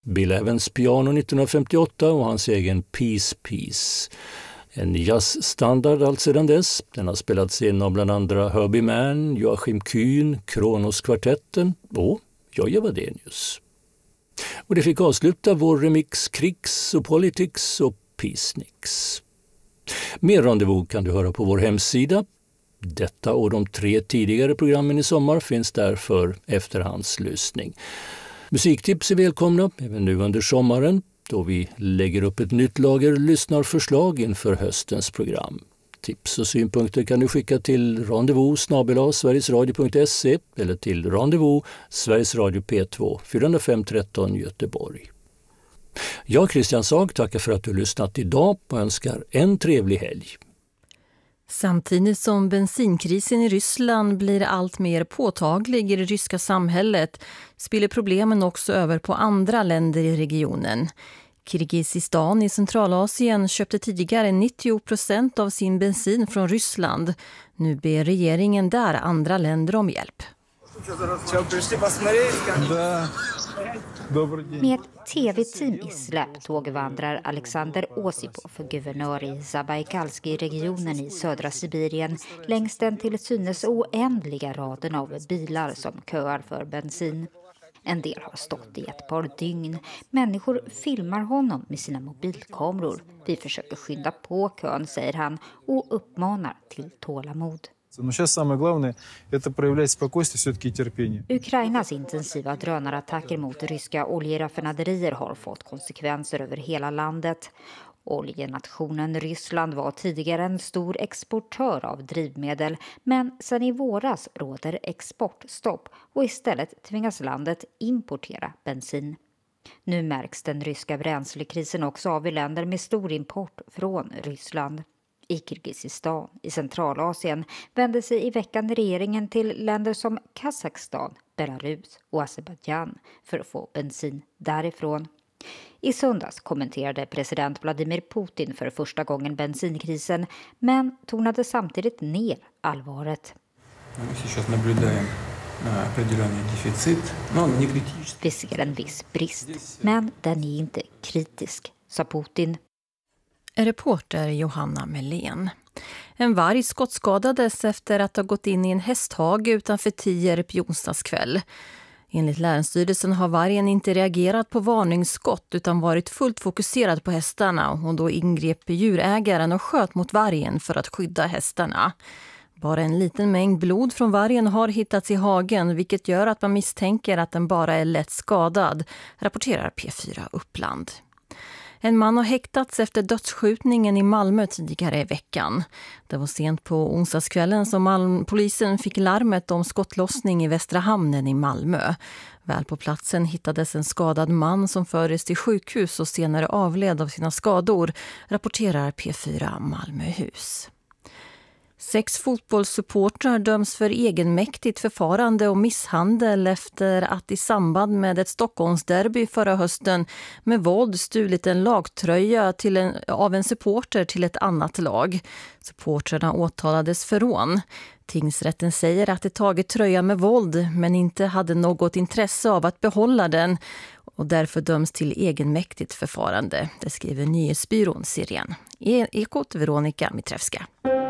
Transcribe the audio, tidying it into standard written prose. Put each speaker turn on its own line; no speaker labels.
Bill Evans piano 1958 och hans egen Peace Peace. En jazzstandard allt sedan dess. Den har spelats in av bland andra Herbie Mann, Joachim Kühn, Kronos-kvartetten och Jojje Wadenius. Och det fick avsluta vår remix Krigs och Politics och Peacenix. Mer Rendezvous kan du höra på vår hemsida. Detta och de 3 tidigare programmen i sommar finns där för efterhandslyssning. Musiktips är välkomna även nu under sommaren då vi lägger upp ett nytt lager lyssnarförslag inför höstens program. Tips och synpunkter kan du skicka till rendezvous@sverigesradio.se eller till rendezvous Sveriges Radio P2 405 13 Göteborg. Jag, Christian Sag, tackar för att du lyssnat idag och önskar en trevlig helg.
Samtidigt som bensinkrisen i Ryssland blir allt mer påtaglig i det ryska samhället spiller problemen också över på andra länder i regionen. Kirgizistan i Centralasien köpte tidigare 90% av sin bensin från Ryssland. Nu ber regeringen där andra länder om hjälp.
Med ett tv-team i släptåg vandrar Alexander Osipov, guvernör i Zabaikalski-regionen i södra Sibirien, längs den till synes oändliga raden av bilar som köar för bensin. En del har stått i ett par dygn. Människor filmar honom med sina mobilkameror. Vi försöker skynda på kön, säger han, och uppmanar till tålamod. Ukrainas intensiva drönarattacker mot ryska oljeraffinaderier har fått konsekvenser över hela landet. Oljenationen Ryssland var tidigare en stor exportör av drivmedel, men sedan i våras råder exportstopp och istället tvingas landet importera bensin. Nu märks den ryska bränslekrisen också av i länder med stor import från Ryssland. I Kirgizistan i Centralasien vände sig i veckan regeringen till länder som Kazakstan, Belarus och Azerbaijan för att få bensin därifrån. I söndags kommenterade president Vladimir Putin för första gången bensinkrisen, men tonade samtidigt ner allvaret. Vi ser en viss brist, men den är inte kritisk, sa Putin.
Reporter Johanna Melén. En varg skottskadades efter att ha gått in i en hästhage utanför Tierp i onsdagskväll. Enligt Länsstyrelsen har vargen inte reagerat på varningsskott utan varit fullt fokuserad på hästarna, och då ingrep djurägaren och sköt mot vargen för att skydda hästarna. Bara en liten mängd blod från vargen har hittats i hagen, vilket gör att man misstänker att den bara är lätt skadad, rapporterar P4 Uppland. En man har häktats efter dödsskjutningen i Malmö tidigare i veckan. Det var sent på onsdagskvällen som polisen fick larmet om skottlossning i Västra hamnen i Malmö. Väl på platsen hittades en skadad man som fördes till sjukhus och senare avled av sina skador, rapporterar P4 Malmöhus. 6 fotbollssupportrar döms för egenmäktigt förfarande och misshandel efter att i samband med ett Stockholmsderby förra hösten med våld stulit en lagtröja av en supporter till ett annat lag. Supportrarna åtalades för rån. Tingsrätten säger att de tagit tröja med våld men inte hade något intresse av att behålla den och därför döms till egenmäktigt förfarande. Det skriver nyhetsbyrån Siren. Ekot Veronica Mitrevska.